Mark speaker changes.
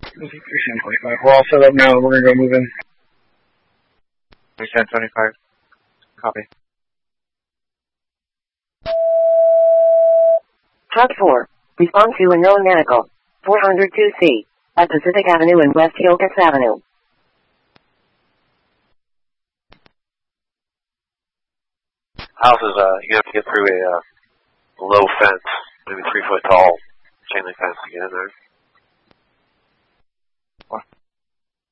Speaker 1: We're all set up now. We're going to go move in.
Speaker 2: 1025. Copy.
Speaker 3: Hub 4. Respond to unknown medical. 402C. At Pacific Avenue and West Hillcrest Avenue.
Speaker 4: House is, you have to get through a low fence, maybe 3 foot tall chain link fence to get in there.